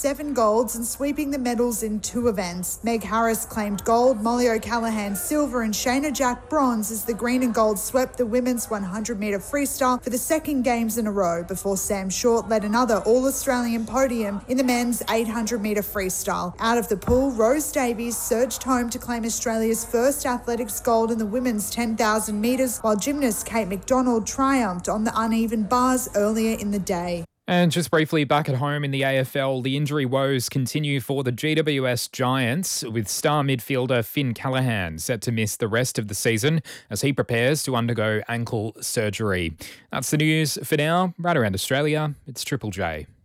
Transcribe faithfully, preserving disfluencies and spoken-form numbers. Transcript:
seven golds and sweeping the medals in two events. Meg Harris claimed gold, Molly O'Callaghan silver and Shayna Jack bronze as the green and gold swept the women's one hundred metre freestyle for the second games in a row before Sam Short led another All-Australian podium in the men's eight hundred metre freestyle. Out of the pool, Rose Davies surged home to claim Australia's first athletics gold in the women's ten thousand metres, while gymnast Kate McDonald triumphed on the uneven bars earlier in the day. And just briefly back at home in the A F L, the injury woes continue for the G W S Giants, with star midfielder Finn Callaghan set to miss the rest of the season as he prepares to undergo ankle surgery. That's the news for now. Right around Australia, it's Triple J.